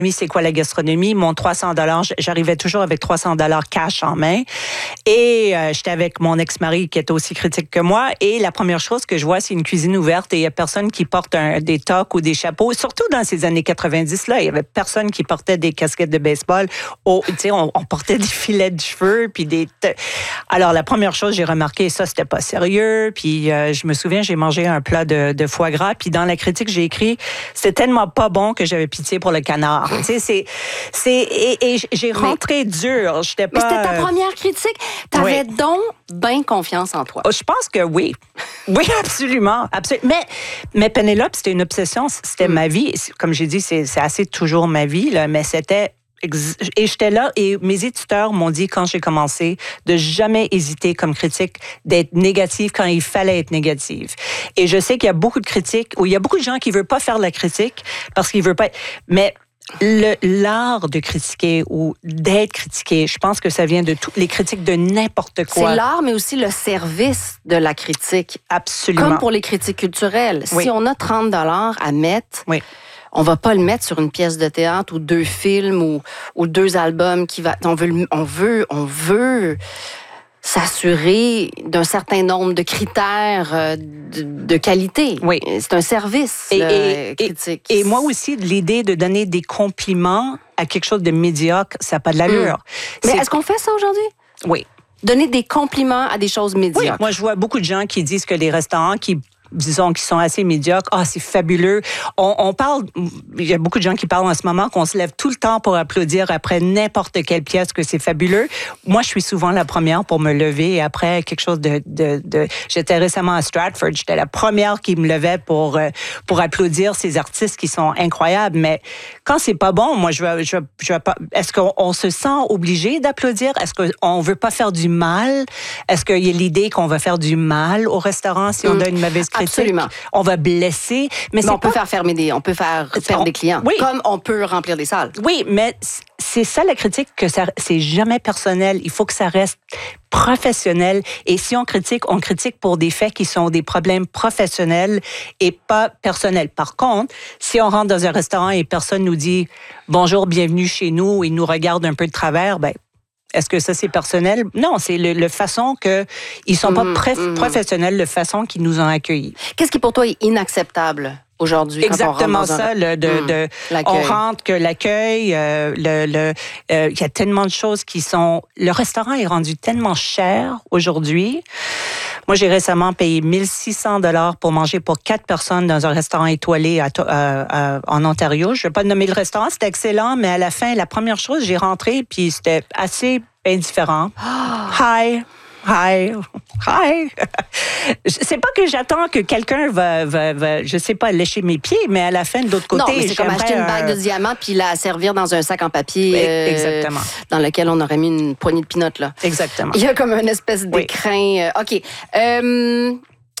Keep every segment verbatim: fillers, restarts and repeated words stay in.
c'est quoi la gastronomie, mon trois cents dollars, j'arrivais toujours avec trois cents dollars cash en main. Et euh, j'étais avec mon ex-mari qui était aussi critique que moi. Et la première chose que je vois, c'est une cuisine ouverte et il y a personne qui porte un, des toques ou des chapeaux. Surtout dans ces années quatre-vingt-dix, là, il y avait personne qui portait des casquettes de baseball. Oh, tu sais, on, on portait des filets de cheveux puis des. T- Alors la première chose, j'ai remarqué, ça c'était pas sérieux. Puis euh, je me souviens, j'ai mangé un plat de, de foie gras. Puis dans la critique, j'ai écrit, c'était tellement pas bon que j'avais pitié pour le canard. Tu sais, c'est, c'est et, et j'ai rentré mais, dur. J'étais pas. Mais c'était ta première critique. T'avais oui. donc bien confiance en toi. Oh, je pense que oui, oui, absolument, absolument. Mais mais Pénélope, c'était une obsession. C'était mm. ma vie. Comme j'ai dit, c'est, c'est assez toujours ma vie là. Mais c'était et j'étais là et mes éditeurs m'ont dit quand j'ai commencé de jamais hésiter comme critique d'être négative quand il fallait être négative. Et je sais qu'il y a beaucoup de critiques ou il y a beaucoup de gens qui veulent pas faire la critique parce qu'ils veulent pas. Mais le, l'art de critiquer ou d'être critiqué, je pense que ça vient de toutes les critiques de n'importe quoi. C'est l'art, mais aussi le service de la critique. Absolument. Comme pour les critiques culturelles. Oui. Si on a trente dollars à mettre, oui. on va pas le mettre sur une pièce de théâtre ou deux films ou, ou deux albums qui va. On veut, on veut, on veut s'assurer d'un certain nombre de critères de, de qualité. Oui. C'est un service et, là, et, critique. Et, et moi aussi, l'idée de donner des compliments à quelque chose de médiocre, ça n'a pas de l'allure. Mmh. Mais est-ce qu'on fait ça aujourd'hui? Oui. Donner des compliments à des choses médiocres. Oui, moi je vois beaucoup de gens qui disent que les restaurants qui disons, qui sont assez médiocres. Ah, c'est fabuleux. On, on parle, il y a beaucoup de gens qui parlent en ce moment qu'on se lève tout le temps pour applaudir après n'importe quelle pièce que c'est fabuleux. Moi, je suis souvent la première pour me lever et après quelque chose de, de, de j'étais récemment à Stratford, j'étais la première qui me levait pour, pour applaudir ces artistes qui sont incroyables. Mais quand c'est pas bon, moi, je veux, je veux, je veux pas, est-ce qu'on on se sent obligé d'applaudir? Est-ce qu'on veut pas faire du mal? Est-ce qu'il y a l'idée qu'on va faire du mal au restaurant si on donne une mauvaise critique? Absolument. On va blesser. Mais, mais c'est on pas... peut faire fermer des, on peut faire perdre on... des clients. Oui. Comme on peut remplir des salles. Oui, mais c'est ça la critique, que ça, c'est jamais personnel. Il faut que ça reste professionnel. Et si on critique, on critique pour des faits qui sont des problèmes professionnels et pas personnels. Par contre, si on rentre dans un restaurant et personne nous dit « Bonjour, bienvenue chez nous » et nous regarde un peu de travers, ben est-ce que ça, c'est personnel? Non, c'est le, le façon que ils sont pas pré- mmh. professionnels, la façon qu'ils nous ont accueillis. Qu'est-ce qui, pour toi, est inacceptable aujourd'hui? Exactement quand on ça, un... le, de, mmh. de, on rentre, que l'accueil, euh, le, le, euh, il y a tellement de choses qui sont... Le restaurant est rendu tellement cher aujourd'hui. Moi, j'ai récemment payé mille six cents dollars pour manger pour quatre personnes dans un restaurant étoilé à, à, à, en Ontario. Je ne vais pas nommer le restaurant, c'était excellent, mais à la fin, la première chose, j'ai rentré, puis c'était assez indifférent. Oh. Hi! Hi, hi. C'est pas que j'attends que quelqu'un va, va, va, je sais pas, lécher mes pieds, mais à la fin, de l'autre côté, non, mais c'est comme acheter une bague de diamants puis la servir dans un sac en papier, euh, exactement, dans lequel on aurait mis une poignée de pinottes là. Exactement. Il y a comme une espèce d'écrin. Oui. Euh, ok. Euh,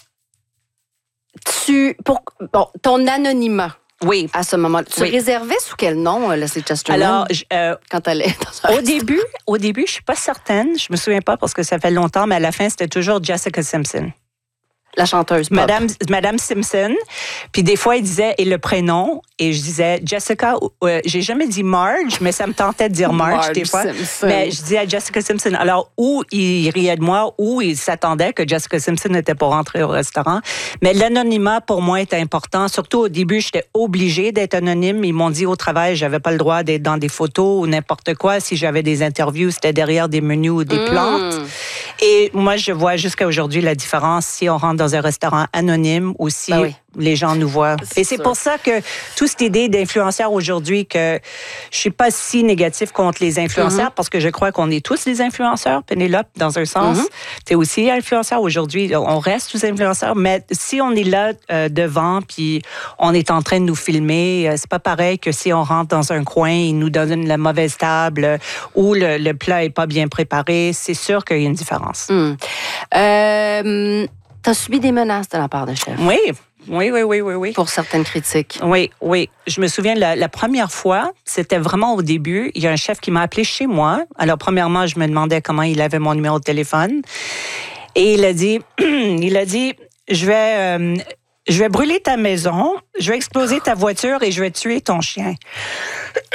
tu, pour, bon, ton anonymat. Oui. À ce moment-là. Tu oui. réservais sous quel nom, Leslie Chesterman? Alors, euh, quand elle est dans un au début, au début, je suis pas certaine. Je me souviens pas parce que ça fait longtemps, mais à la fin, c'était toujours Jessica Simpson. La chanteuse pop. Madame, Madame Simpson. Puis des fois, il disait, et le prénom, et je disais Jessica, euh, j'ai jamais dit Marge, mais ça me tentait de dire Marge, Marge des fois. Simpson. Mais je disais Jessica Simpson. Alors, ou il riait de moi, ou il s'attendait que Jessica Simpson était pour rentrer au restaurant. Mais l'anonymat, pour moi, est important. Surtout au début, j'étais obligée d'être anonyme. Ils m'ont dit au travail, j'avais pas le droit d'être dans des photos ou n'importe quoi. Si j'avais des interviews, c'était derrière des menus ou des mmh. plantes. Et moi, je vois jusqu'à aujourd'hui la différence si on rentre dans un restaurant anonyme ou si ben oui. les gens nous voient. C'est Et c'est sûr. Pour ça que toute cette idée d'influenceurs aujourd'hui, que je suis pas si négative contre les influenceurs mm-hmm. parce que je crois qu'on est tous des influenceurs, Pénélope, dans un sens. Mm-hmm. Tu es aussi influenceur aujourd'hui. On reste tous influenceurs, mais si on est là euh, devant puis on est en train de nous filmer, euh, c'est pas pareil que si on rentre dans un coin, ils nous donnent la mauvaise table euh, ou le, le plat est pas bien préparé. C'est sûr qu'il y a une différence. Mm. Euh... Tu as subi des menaces de la part de chefs. Oui, oui, oui, oui, oui, oui. Pour certaines critiques. Oui, oui. Je me souviens, la, la première fois, c'était vraiment au début. Il y a un chef qui m'a appelé chez moi. Alors, premièrement, je me demandais comment il avait mon numéro de téléphone. Et il a dit, il a dit, je vais, euh, je vais brûler ta maison, je vais exploser ta voiture et je vais tuer ton chien.